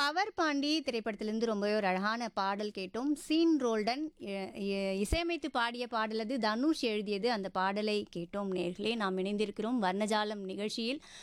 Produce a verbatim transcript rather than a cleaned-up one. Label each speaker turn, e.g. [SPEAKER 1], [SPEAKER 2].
[SPEAKER 1] Power Pandi திரைப்படத்திலிருந்து ரொம்பவே ஒரு அழகான பாடல் கேட்டோம். சீன் ரோல்டன் இ- இ- இசையமைத்து பாடிய பாடல் அது. தனுஷ் எழுதியது. அந்த பாடலை கேட்டோம் நேர்களே. நாம் இணைந்திருக்கிறோம் வர்ணஜாலம் நிகழ்ச்சியில்.